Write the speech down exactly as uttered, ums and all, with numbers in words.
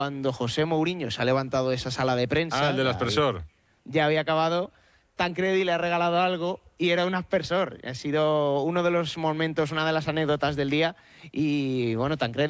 Cuando José Mourinho se ha levantado de esa sala de prensa... Ah, el del aspersor. Ya había acabado. Tancredi le ha regalado algo y era un aspersor. Ha sido uno de los momentos, una de las anécdotas del día. Y bueno, Tancredi...